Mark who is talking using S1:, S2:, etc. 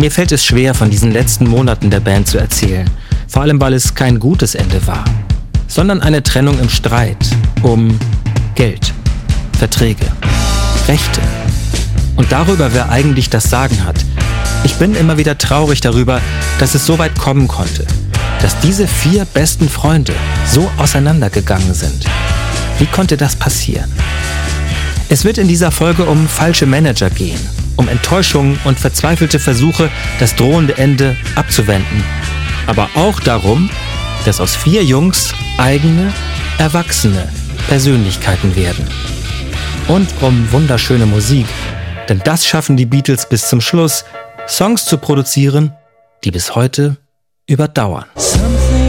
S1: Mir fällt es schwer, von diesen letzten Monaten der Band zu erzählen. Vor allem, weil es kein gutes Ende war, sondern eine Trennung im Streit um Geld, Verträge, Rechte und darüber, wer eigentlich das Sagen hat. Ich bin immer wieder traurig darüber, dass es so weit kommen konnte, dass diese 4 besten Freunde so auseinandergegangen sind. Wie konnte das passieren? Es wird in dieser Folge um falsche Manager gehen, um Enttäuschungen und verzweifelte Versuche, das drohende Ende abzuwenden. Aber auch darum, dass aus 4 Jungs eigene, erwachsene Persönlichkeiten werden. Und um wunderschöne Musik, denn das schaffen die Beatles bis zum Schluss, Songs zu produzieren, die bis heute überdauern.